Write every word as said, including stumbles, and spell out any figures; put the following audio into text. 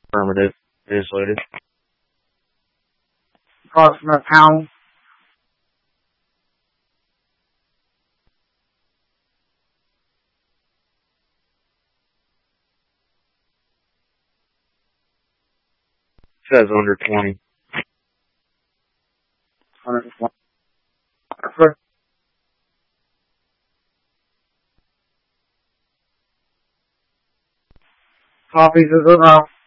Affirmative. It is loaded. Approximate pound. Says under twenty. one hundred twenty. Copies of the route.